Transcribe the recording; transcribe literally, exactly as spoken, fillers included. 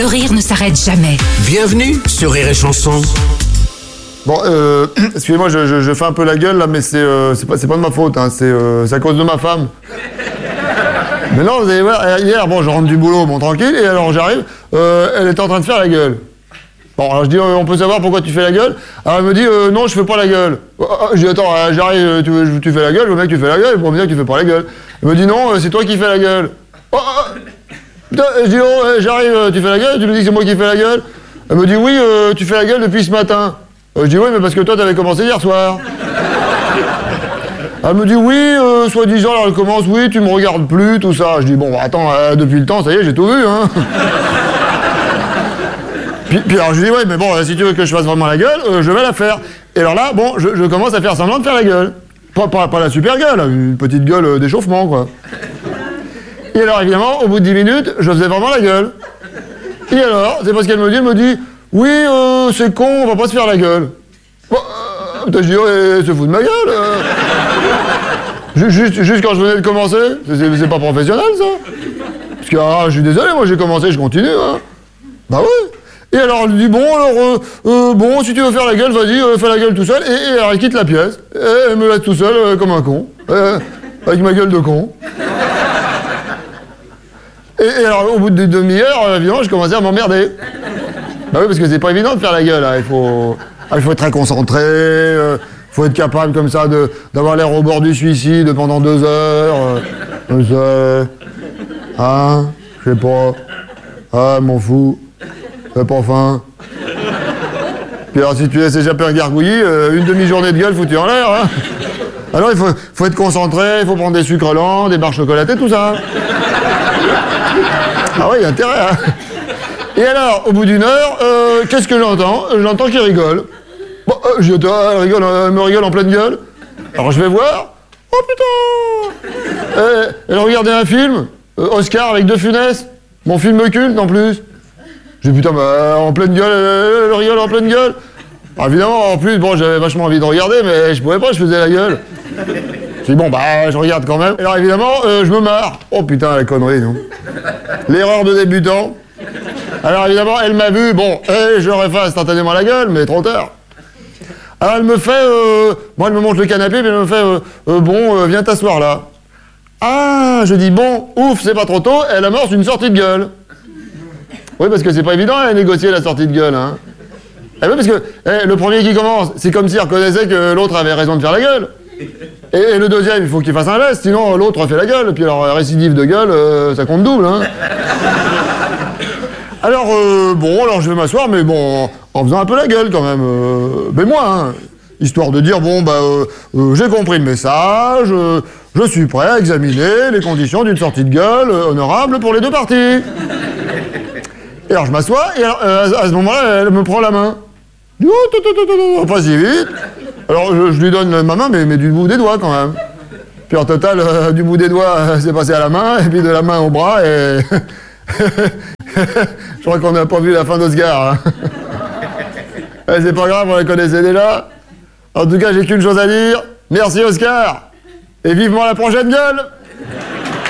Le rire ne s'arrête jamais. Bienvenue sur Rire et Chanson. Bon, euh, excusez-moi, je, je, je fais un peu la gueule là, mais c'est euh, c'est pas, c'est pas de ma faute, hein, c'est euh, à cause de ma femme. Mais non, vous allez voir, hier, bon, je rentre du boulot, bon, tranquille, et alors j'arrive, euh, elle était en train de faire la gueule. Bon, alors je dis, euh, on peut savoir pourquoi tu fais la gueule? Alors elle me dit, euh, non, je fais pas la gueule. Euh, je dis, attends, euh, j'arrive, tu, tu fais la gueule, je vois bien que tu fais la gueule, pour me dire que tu fais pas la gueule. Elle me dit, non, euh, c'est toi qui fais la gueule. Oh, oh, putain, je dis, oh, euh, j'arrive, tu fais la gueule, tu me dis que c'est moi qui fais la gueule. Elle me dit, oui, euh, tu fais la gueule depuis ce matin. Euh, je dis, oui, mais parce que toi, t'avais commencé hier soir. Elle me dit, oui, euh, soi-disant, alors elle commence, oui, tu me regardes plus, tout ça. Je dis, bon, attends, euh, depuis le temps, ça y est, j'ai tout vu, hein. puis, puis alors, je dis, ouais, mais bon, euh, si tu veux que je fasse vraiment la gueule, euh, je vais la faire. Et alors là, bon, je, je commence à faire semblant de faire la gueule. Pas, pas, pas la super gueule, une petite gueule euh, d'échauffement, quoi. Et alors, évidemment, au bout de dix minutes, je faisais vraiment la gueule. Et alors, c'est parce qu'elle me dit, elle me dit, oui, euh, c'est con, on va pas se faire la gueule. Bon, euh, putain, je dis, ouais, se fout de ma gueule. Euh. Juste, juste quand je venais de commencer, c'est pas professionnel, ça. Parce que, ah, je suis désolé, moi j'ai commencé, je continue, hein. Bah ouais. Et alors, elle dit, bon, alors, euh, euh, bon, si tu veux faire la gueule, vas-y, euh, fais la gueule tout seul. Et, et alors, elle quitte la pièce. Et elle me laisse tout seul, euh, comme un con. Euh, avec ma gueule de con. Et, et alors, au bout de demi-heure, euh, évidemment, je commençais à m'emmerder. Bah oui, parce que c'est pas évident de faire la gueule, hein. Il faut, ah, il faut être très concentré, euh, faut être capable comme ça de d'avoir l'air au bord du suicide pendant deux heures. Euh, je sais. Hein? Je sais pas. Ah, m'en fous. J'ai pas faim. Puis alors, si tu laisses échapper un gargouillis, euh, une demi-journée de gueule foutue en l'air, hein? Alors, il faut, faut être concentré, il faut prendre des sucres lents, des barres chocolatées, tout ça. Ah oui, il y a intérêt, hein? Et alors, au bout d'une heure, euh, qu'est-ce que j'entends? J'entends qu'il rigole. Bon, euh, je dis, elle, rigole, elle me rigole en pleine gueule. Alors je vais voir. Oh putain! Elle, elle regardait un film, euh, Oscar avec De Funès, mon film culte en plus. Je dis, putain, bah, en pleine gueule, elle, elle rigole en pleine gueule. Alors, évidemment, en plus, bon, j'avais vachement envie de regarder, mais je pouvais pas, je faisais la gueule. Je dis, bon, bah, je regarde quand même. Et alors, évidemment, euh, je me marre. Oh putain, la connerie, non? L'erreur de débutant. Alors évidemment, elle m'a vu, bon, et je refais instantanément la gueule, mais trop tard. Alors elle me fait, euh, moi elle me montre le canapé, puis elle me fait, euh, euh, bon, euh, viens t'asseoir là. Ah, je dis, bon, ouf, c'est pas trop tôt, elle amorce une sortie de gueule. Oui, parce que c'est pas évident à négocier la sortie de gueule, hein. Eh oui, parce que eh, le premier qui commence, c'est comme s'il reconnaissait que l'autre avait raison de faire la gueule. Et, et le deuxième, il faut qu'il fasse un geste, sinon l'autre fait la gueule, puis alors récidive de gueule, euh, ça compte double, hein. Alors, euh, bon, alors je vais m'asseoir, mais bon, en faisant un peu la gueule quand même. Euh, mais moi, hein, histoire de dire, bon, bah, euh, euh, j'ai compris le message, euh, je suis prêt à examiner les conditions d'une sortie de gueule euh, honorable pour les deux parties. Et alors je m'assois, et alors, euh, à, à ce moment-là, elle me prend la main. Je dis, oh, tout, tout, tout, tout, pas si vite. Alors je, je lui donne ma main, mais, mais du bout des doigts quand même. Puis en total, euh, du bout des doigts, euh, c'est passé à la main, et puis de la main au bras, et... Je crois qu'on n'a pas vu la fin d'Oscar. Hein. Ouais, c'est pas grave, on la connaissait déjà. En tout cas, j'ai qu'une chose à dire. Merci Oscar. Et vivement la prochaine gueule.